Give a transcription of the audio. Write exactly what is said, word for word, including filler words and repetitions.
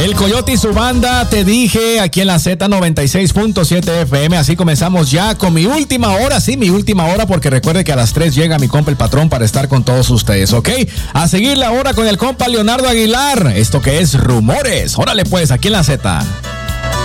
El Coyote y su banda, te dije, aquí en la Z noventa y seis punto siete F M. Así comenzamos ya con mi última hora, sí, mi última hora, porque recuerde que a las tres llega mi compa el patrón para estar con todos ustedes, ¿ok? A seguir la hora con el compa Leonardo Aguilar. Esto que es Rumores. Órale pues, aquí en la Z.